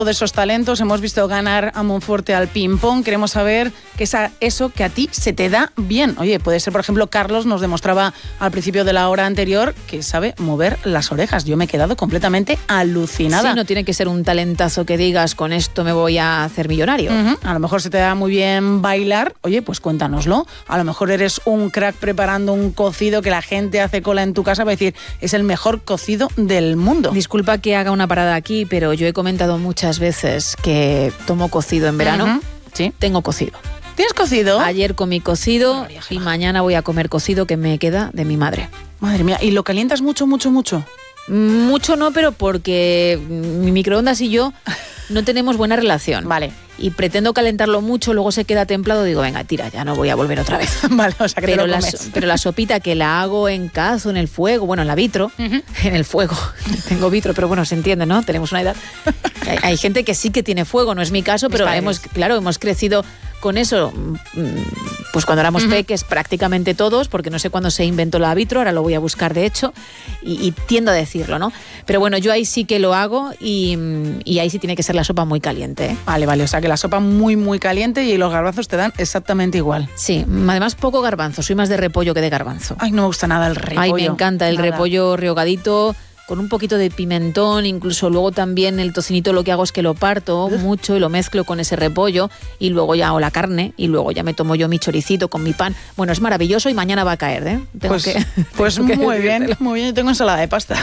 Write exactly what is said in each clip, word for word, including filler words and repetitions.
de esos talentos, hemos visto ganar a Monforte al ping-pong, queremos saber qué es eso que a ti se te da bien. Oye, puede ser, por ejemplo, Carlos nos demostraba al principio de la hora anterior que sabe mover las orejas. Yo me he quedado completamente alucinada. Sí, no tiene que ser un talentazo que digas, con esto me voy a hacer millonario. Uh-huh. A lo mejor se te da muy bien bailar, oye, pues cuéntanoslo. A lo mejor eres un crack preparando un cocido que la gente hace cola en tu casa para decir, es el mejor cocido del mundo. Disculpa que haga una parada aquí, pero yo he comentado muchas veces que tomo cocido en verano. Uh-huh. Sí. Tengo cocido. ¿Tienes cocido? Ayer comí cocido y mañana voy a comer cocido que me queda de mi madre. Madre mía, ¿y lo calientas mucho, mucho, mucho? Mucho no, pero porque mi microondas y yo no tenemos buena relación. Vale. Y pretendo calentarlo mucho, luego se queda templado, digo, venga, tira, ya no voy a volver otra vez. Vale, o sea que pero, te lo la, comes. pero la sopita que la hago en cazo, en el fuego, bueno, en la vitro, uh-huh. en el fuego, tengo vitro, pero bueno, se entiende, ¿no? Tenemos una edad. Hay, hay gente que sí que tiene fuego, no es mi caso, pero hemos, claro, hemos crecido con eso, pues cuando éramos uh-huh. peques prácticamente todos, porque no sé cuándo se inventó la vitro, ahora lo voy a buscar de hecho, y, y tiendo a decirlo, ¿no? Pero bueno, yo ahí sí que lo hago y, y ahí sí tiene que ser la sopa muy caliente, ¿eh? Vale, vale, o sea que la sopa muy, muy caliente y los garbanzos te dan exactamente igual. Sí, además poco garbanzo, soy más de repollo que de garbanzo. Ay, no me gusta nada el repollo. Ay, me encanta el nada. repollo rehogadito, con un poquito de pimentón, incluso luego también el tocinito lo que hago es que lo parto uh. mucho y lo mezclo con ese repollo y luego ya hago la carne y luego ya me tomo yo mi choricito con mi pan. Bueno, es maravilloso y mañana va a caer, ¿eh? Tengo pues que, pues tengo muy que bien, muy bien. Yo tengo ensalada de pasta.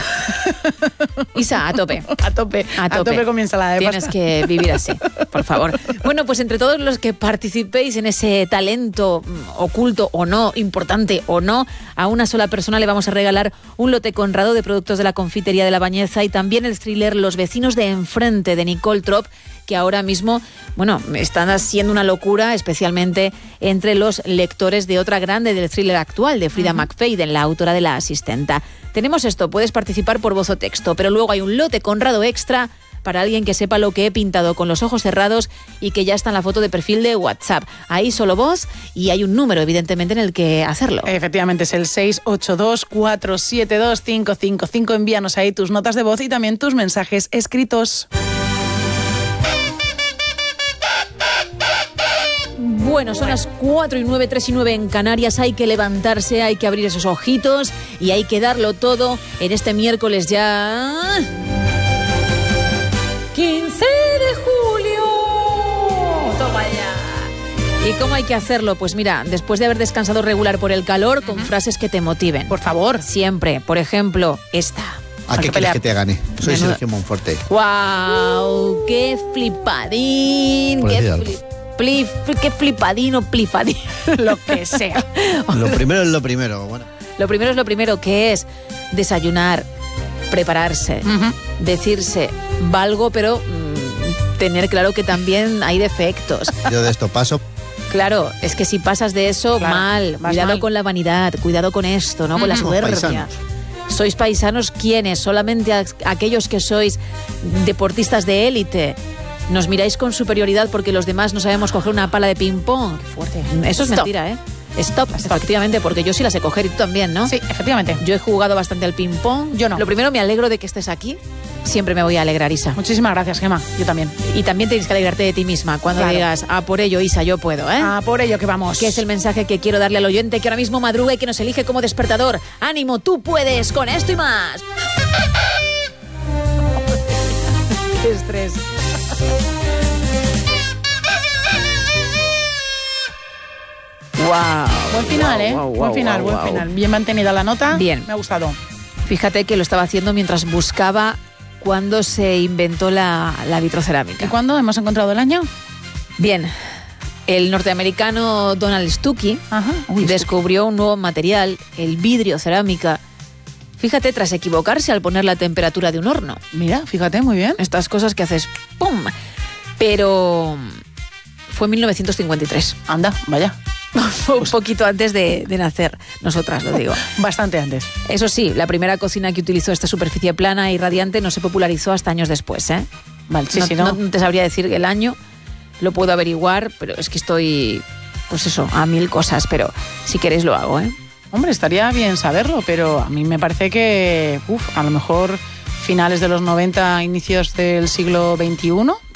Isa, a tope. A tope, a tope. A tope con mi ensalada de Tienes pasta. Tienes que vivir así, por favor. Bueno, pues entre todos los que participéis en ese talento oculto o no, importante o no, a una sola persona le vamos a regalar un lote conrado de productos de la confitería de La Bañeza y también el thriller Los vecinos de enfrente de Nicole Trop, que ahora mismo, bueno, están haciendo una locura, especialmente entre los lectores de otra grande del thriller actual, de Frida uh-huh. McFadden, la autora de La asistenta. Tenemos esto, puedes participar por voz o texto, pero luego hay un lote conrado extra para alguien que sepa lo que he pintado con los ojos cerrados y que ya está en la foto de perfil de WhatsApp. Ahí solo voz y hay un número, evidentemente, en el que hacerlo. Efectivamente, es el seis ocho dos, cuatro siete dos, cinco cinco cinco. Envíanos ahí tus notas de voz y también tus mensajes escritos. Bueno, son las cuatro y nueve, tres y nueve en Canarias. Hay que levantarse, hay que abrir esos ojitos y hay que darlo todo en este miércoles ya... quince de julio. Toma ya. ¿Y cómo hay que hacerlo? Pues mira, después de haber descansado regular por el calor, con uh-huh. frases que te motiven. Por favor. Siempre. Por ejemplo, esta. ¿A qué quieres que te gane? Soy Menuda. Sergio Monforte. ¡Guau! ¡Qué flipadín! Por ¡Qué, flip, plif, qué flipadín o plifadín! Lo que sea. Lo primero es lo primero. Bueno. Lo primero es lo primero, que es desayunar, prepararse, uh-huh. decirse, valgo, pero mmm, tener claro que también hay defectos. Yo de esto paso. Claro, es que si pasas de eso, claro, mal. Cuidado mal. con la vanidad, cuidado con esto, ¿no? Uh-huh. Con la soberbia. Paisanos. ¿Sois paisanos quiénes? Solamente a- aquellos que sois deportistas de élite. Nos miráis con superioridad porque los demás no sabemos coger una pala de ping-pong. Qué fuerte. Eso es Stop. mentira, ¿eh? Stop, Stop. Efectivamente, porque yo sí la sé coger y tú también, ¿no? Sí, efectivamente. Yo he jugado bastante al ping-pong. Yo no. Lo primero, me alegro de que estés aquí. Siempre me voy a alegrar, Isa. Muchísimas gracias, Gemma. Yo también. Y también tienes que alegrarte de ti misma cuando Claro. digas, ah, por ello, Isa, yo puedo, ¿eh? Ah, por ello que vamos. Que es el mensaje que quiero darle al oyente que ahora mismo madruga y que nos elige como despertador. ¡Ánimo, tú puedes con esto y más! ¡Qué estrés! ¡Wow! Buen final, ¿eh? Wow, wow, buen final, wow, buen wow. final. Bien mantenida la nota. Bien. Me ha gustado. Fíjate que lo estaba haciendo mientras buscaba cuándo se inventó la, la vitrocerámica. ¿Y cuándo hemos encontrado el año? Bien, el norteamericano Donald Stuckey Ajá. Uy, descubrió un nuevo material, el vidrio cerámica. Fíjate, tras equivocarse al poner la temperatura de un horno. Mira, fíjate, muy bien. Estas cosas que haces ¡pum! Pero fue en mil novecientos cincuenta y tres. Anda, vaya. Un poquito antes de, de nacer, nosotras lo digo. Bastante antes. Eso sí, la primera cocina que utilizó esta superficie plana y radiante no se popularizó hasta años después, ¿eh? Vale, sí, no, sí, ¿no? no te sabría decir el año, lo puedo averiguar, pero es que estoy, pues eso, a mil cosas, pero si queréis lo hago, ¿eh? Hombre, estaría bien saberlo, pero a mí me parece que, uf, a lo mejor finales de los noventa, inicios del siglo veintiuno,